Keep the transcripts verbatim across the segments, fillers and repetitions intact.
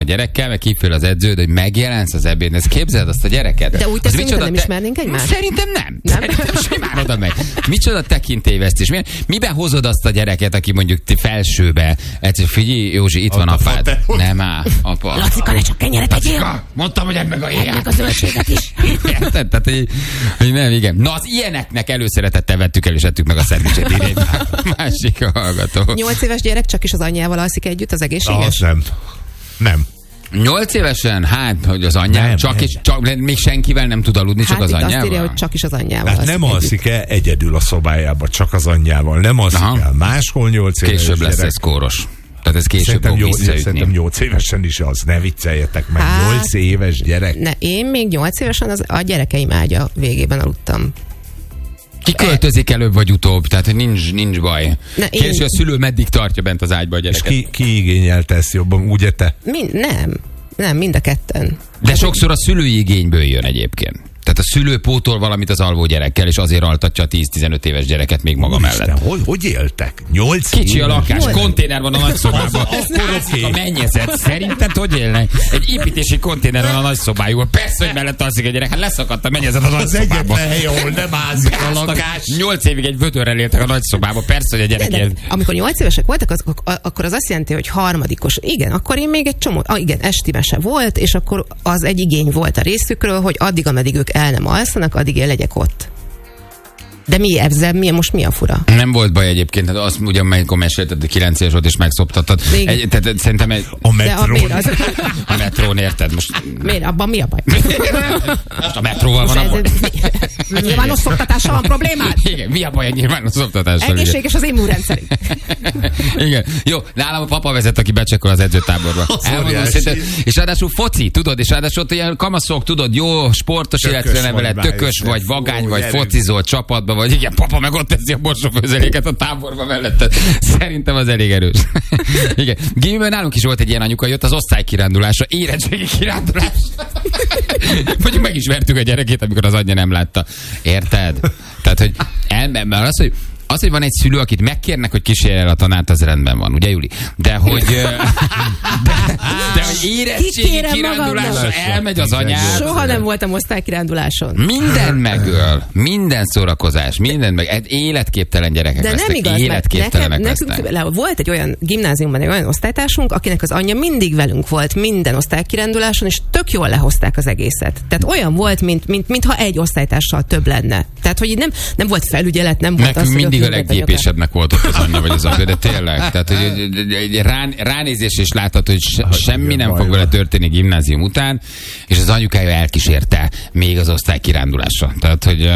gyerekkel, meg kifél az edződ, hogy megjelensz az ebédn. Ezt képzeld azt a gyereket? De úgy teszünk, nem te... ismernénk egymást? Szerintem nem. nem? Szerintem simán oda megy. Micsoda tekintélyvesztés. Miben hozod azt a gyereket, aki mondjuk ti felsőbe? Egyszer figyelj, Józsi, itt van apád. Nem áll, apa. Lacika, ne csak kenyeret egyél. Mondtam, hogy edd meg a héját. Meg a zöldséget is. Érted? Tehát, hogy, hogy nem, igen. Na, az ilyeneknek előszeretettel vettük el, és ettük meg a szendvicset. Így egy másik hallgató. Nyolc éves gyerek csak is az anyjával alszik együtt, az egészséges? Az nem. Nem. Nyolc évesen? Hát, hogy az anyjával, nem, csak nem. és csak, még senkivel nem tud aludni, csak hát az anyjával? Hát azt írja, hogy csak is az anyjával. Hát nem alszik-e egyedül a szobájába, csak az anyjával. Nem alszik Aha. el máshol nyolc éves Később gyerek. lesz ez kóros. Tehát ez később Szerintem, fog jó, visszaütni. szerintem nyolc évesen is az. Ne vicceljetek meg. Hát, nyolc éves gyerek. Ne, én még nyolc évesen az, a gyerekeim ágya végében aludtam. Ki költözik előbb vagy utóbb, tehát hogy nincs, nincs baj. Kérdés, én... a szülő meddig tartja bent az ágyba a gyereket. És ki, ki igényelte ezt jobban, ugye te? Mind, nem. Nem, mind a ketten. De sokszor a szülői igényből jön egyébként. Tehát a szülő pótol valamit az alvó gyerekkel, és azért altatja a tíz-tizenöt éves gyereket még maga Úristen, mellett. Hogy, hogy éltek? nyolc Kicsi éves? a lakás, Nyolc. konténer van a nagyszobában. Alszik a mennyezet. Szerinted hogy élnek? Egy építési konténer van a nagyszobájúban. Persze, hogy mellett alszik egy gyerek. Hát leszakadt a mennyezet a Az nagyszobában. egyetlen hely, ahol nem ázik a lakás. Nyolc évig egy vödörrel éltek a nagyszobában. Persze, hogy a gyerek De, de, ilyen... amikor nyolc évesek voltak, az, akkor az azt jelenti, hogy harmadikos. Igen, akkor én még egy csomó, ah, igen, esti mese volt, és akkor az egy igény volt a részükről, hogy addig, ameddig ők el nem alszanak, addig én legyek ott. De mi ezzel, mi, most mi a fura? Nem volt baj egyébként, hát azt ugyan, amikor mesélted, hogy kilenc éves volt és megszoptattad. Egy, tehát szerintem egy... A metrón. Az... A metrón, érted? Most... Miért? Abban mi a baj? Most a metróval van a baj. Nyilvános szoptatással van problémád? Igen, mi a baj a nyilvános szoptatással? Egészséges az immunrendszerünk. Igen. Jó, nálam a papa vezet, aki becsekol az edzőtáborba. Elmondom, és ráadásul foci, tudod, és ráadásul ott ilyen kamaszok, tudod, jó sportos életre neveled, tökös vagy, vagány vagy, focizol csapatba vagy, igen, papa meg ott teszi a borsófőzeléket a táborba mellette. Szerintem az elég erős. Igen. Gimben nálunk is volt egy ilyen anyuka, jött az osztálykirándulásra, érettségi kirándulás. Mondjuk meg is vertük a gyerekét, amikor az anyja nem látta. Érted? Tehát, hogy elmen, az, hogy Az, hogy van egy szülő, akit megkérnek, hogy kísérje el a tanárt, az rendben van, ugye, Juli? De hogy, de, de hogy érettségi kirándulásra elmegy az anyád. Soha nem voltam osztálykiránduláson. Minden megöl, minden szórakozás, minden meg, életképtelen gyerekek de lesznek, nem igaz, életképtelenek nekem, lesznek. Nekünk, volt egy olyan gimnáziumban egy olyan osztálytársunk, akinek az anyja mindig velünk volt minden osztálykiránduláson, és tök jól lehozták az egészet. Tehát olyan volt, mint, mint, mintha egy osztálytársal több lenne. Tehát, hogy nem, nem volt felügyelet, nem volt nekünk az, mindig a leggépesebbnek volt ott az anyja vagy az apja, de tényleg. Tehát, hogy egy rán, ránézés is látható, hogy se, semmi nem fog vele történni gimnázium után, és az anyukája elkísérte még az osztálykirándulásra. Tehát, hogy...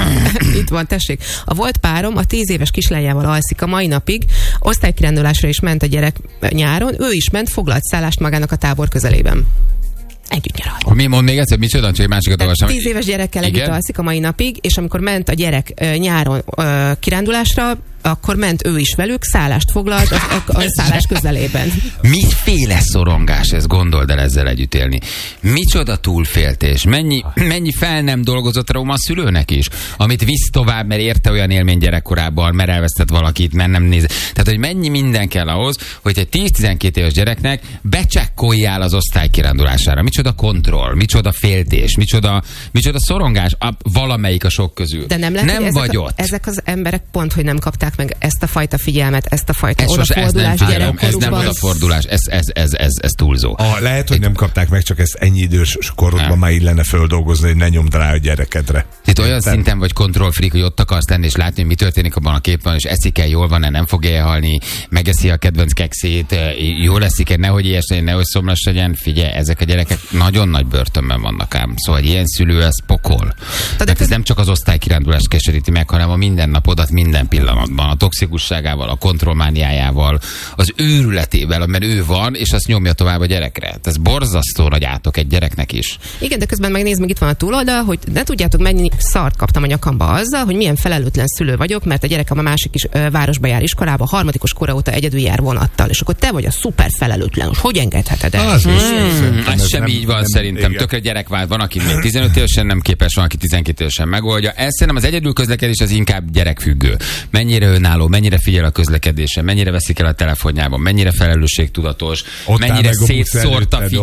Itt van, tessék. A volt párom a tíz éves kislányával alszik a mai napig, osztálykirándulásra is ment a gyerek nyáron, ő is ment, foglalt szállást magának a tábor közelében. Együtt nyaralt. Mi mond még egyszer, micsoda, csak egy másikat olvasom. Tíz éves gyerekkel együtt alszik a mai napig, és amikor ment a gyerek uh, nyáron uh, kirándulásra, akkor ment ő is velük, szállást foglalt a, a, a szállás közelében. Miféle szorongás ez, gondold el ezzel együtt élni. Micsoda túlféltés, mennyi, mennyi fel nem dolgozott trauma a szülőnek is, amit visz tovább, mert érte olyan élmény gyerekkorában, mert elvesztett valakit, mert nem néz. Tehát, hogy mennyi minden kell ahhoz, hogy egy tíz-tizenkét éves gyereknek becsekkoljál az osztály kirándulására. Micsoda kontroll, micsoda féltés, micsoda, micsoda szorongás, a, valamelyik a sok közül. De nem, lehet, nem ezek, vagy ott. Ezek az emberek pont, hogy nem kapták meg ezt a fajta figyelmet, ezt a fajta ez odafordulást ez nem, ez nem odafordulás, ez, ez, ez, ez, ez túlzó. Ah, lehet, hogy nem kapták meg, csak ezt ennyi idős korodban már illene földolgozni, hogy ne nyomd rá a gyerekedre. Itt olyan Értem? Szinten vagy kontrollfreak, hogy ott akarsz lenni, és látni, hogy mi történik abban a képen, és eszik el, jól van-e, nem fog elhalni, megeszi a kedvenc kekszét, jól eszik-e, nehogy ilyesmi, nehogy szomjas legyen. Figyelj, ezek a gyerekek nagyon nagy börtönben vannak ám. Szóval egy ilyen szülő, ez pokol. Tehát ez nem csak az osztálykirándulást keseríti meg, hanem a mindennapodat minden pillanatban, a toxikusságával, a kontrollmániájával, az őrületével, mert ő van, és azt nyomja tovább a gyerekre. Ez borzasztó nagy átok egy gyereknek is. Igen, de közben megnézd, meg itt van a túloldal, hogy ne tudjátok, mennyi szart kaptam a nyakamba azzal, hogy milyen felelőtlen szülő vagyok, mert a gyerekem a másik is ö, városba jár iskolába, harmadikos kora óta egyedül jár vonattal, és akkor te vagy a szuper felelőtlen. Hogy engedheted el? Az, hmm, ez sem így van, nem, szerintem. Igen. Tökre gyerekvált van, aki még tizenöt évesen nem képes, van, aki tizenkét évesen megoldja. Ez szerintem az egyedül közlekedés az inkább gyerekfüggő. Mennyire önálló, mennyire figyel a közlekedése, mennyire veszik el a telefonjában, mennyire felelősségtudatos, mennyire szétszórta